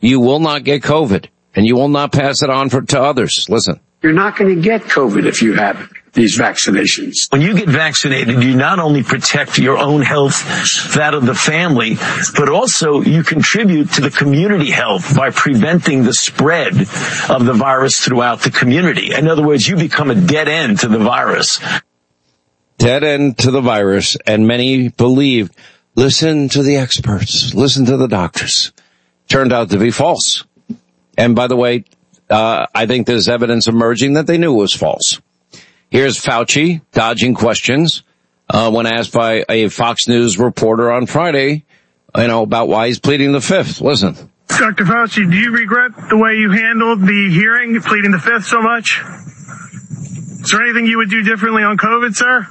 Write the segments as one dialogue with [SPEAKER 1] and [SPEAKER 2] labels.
[SPEAKER 1] you will not get COVID, and you will not pass it on to others. Listen.
[SPEAKER 2] You're not going to get COVID if you have these vaccinations.
[SPEAKER 3] When you get vaccinated, you not only protect your own health, that of the family, but also you contribute to the community health by preventing the spread of the virus throughout the community. In other words, you become a dead end to the virus.
[SPEAKER 1] Dead end to the virus, and many believed, listen to the experts, listen to the doctors. Turned out to be false. And by the way, I think there's evidence emerging that they knew it was false. Here's Fauci dodging questions when asked by a Fox News reporter on Friday, about why he's pleading the fifth. Listen.
[SPEAKER 4] Dr. Fauci, do you regret the way you handled the hearing, pleading the fifth so much? Is there anything you would do differently on COVID, sir?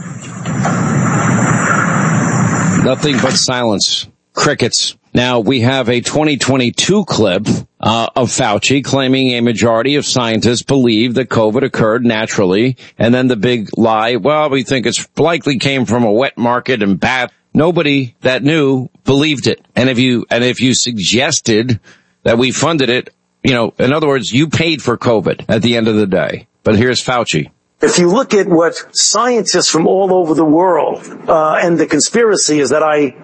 [SPEAKER 1] Nothing but silence. Crickets. Now, we have a 2022 clip of Fauci claiming a majority of scientists believe that COVID occurred naturally, and then the big lie, well, we think it's likely came from a wet market and bat. Nobody that knew believed it. And if you suggested that we funded it, in other words, you paid for COVID at the end of the day. But here's Fauci.
[SPEAKER 5] If you look at what scientists from all over the world, and the conspiracy is that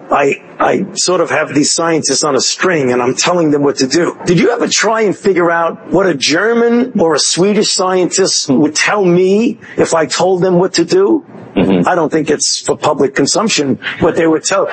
[SPEAKER 5] I sort of have these scientists on a string and I'm telling them what to do. Did you ever try and figure out what a German or a Swedish scientist would tell me if I told them what to do? Mm-hmm. I don't think it's for public consumption what they would tell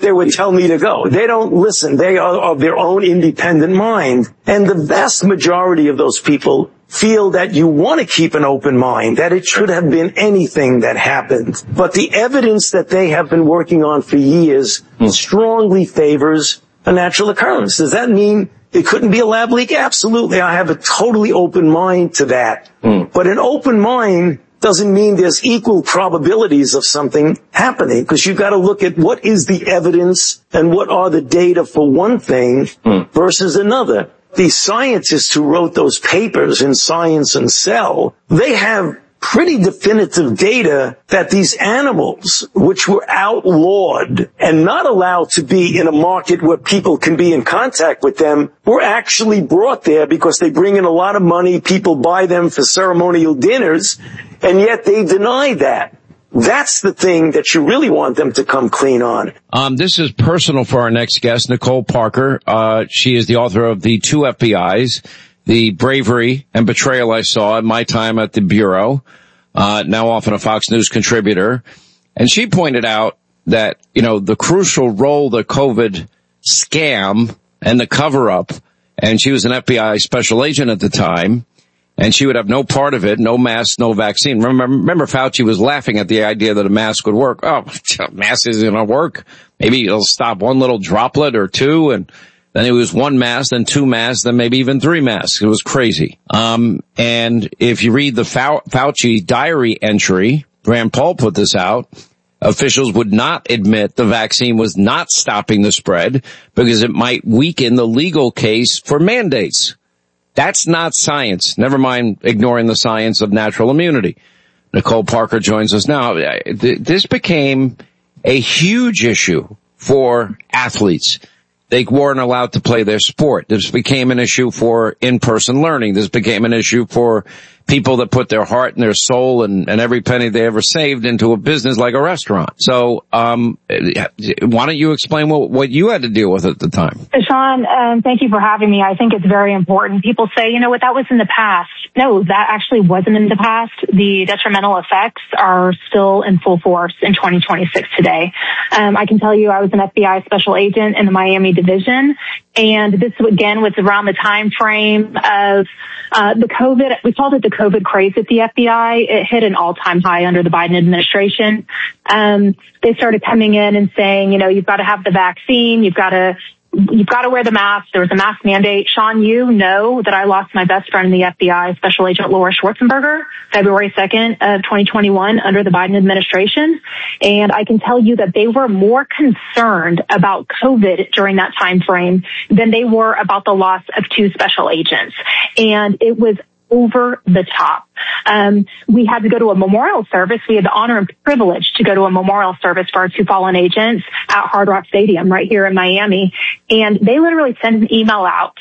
[SPEAKER 5] me to go. They don't listen. They are of their own independent mind. And the vast majority of those people feel that you want to keep an open mind, that it should have been anything that happened. But the evidence that they have been working on for years strongly favors a natural occurrence. Does that mean it couldn't be a lab leak? Absolutely. I have a totally open mind to that. But an open mind doesn't mean there's equal probabilities of something happening, because you've got to look at what is the evidence and what are the data for one thing versus another. These scientists who wrote those papers in Science and Cell, they have pretty definitive data that these animals, which were outlawed and not allowed to be in a market where people can be in contact with them, were actually brought there because they bring in a lot of money, people buy them for ceremonial dinners, and yet they deny that. That's the thing that you really want them to come clean on.
[SPEAKER 1] This is personal for our next guest, Nicole Parker. She is the author of The Two FBIs, The Bravery and Betrayal I Saw in My Time at the Bureau, now often a Fox News contributor. And she pointed out that, the crucial role the COVID scam and the cover-up, and she was an FBI special agent at the time, and she would have no part of it, no mask, no vaccine. Remember Fauci was laughing at the idea that a mask would work. Oh, mask isn't going to work. Maybe it'll stop one little droplet or two, and then it was one mask, then two masks, then maybe even three masks. It was crazy. And if you read the Fauci diary entry, Rand Paul put this out, officials would not admit the vaccine was not stopping the spread because it might weaken the legal case for mandates. That's not science. Never mind ignoring the science of natural immunity. Nicole Parker joins us now. This became a huge issue for athletes. They weren't allowed to play their sport. This became an issue for in-person learning. This became an issue for people that put their heart and their soul and every penny they ever saved into a business like a restaurant. So, why don't you explain what you had to deal with at the time?
[SPEAKER 6] Sean, thank you for having me. I think it's very important. People say, that was in the past. No, that actually wasn't in the past. The detrimental effects are still in full force in 2026 today. I can tell you I was an FBI special agent in the Miami division, and this again was around the time frame of the COVID. We called it the COVID craze at the FBI. It hit an all-time high under the Biden administration. They started coming in and saying, you've got to have the vaccine, you've got to wear the mask. There was a mask mandate. Sean, you know that I lost my best friend in the FBI, Special Agent Laura Schwarzenberger, February 2nd of 2021 under the Biden administration. And I can tell you that they were more concerned about COVID during that time frame than they were about the loss of two special agents. And it was over the top. We had to go to a memorial service. We had the honor and privilege to go to a memorial service for our two fallen agents at Hard Rock Stadium right here in Miami. And they literally sent an email out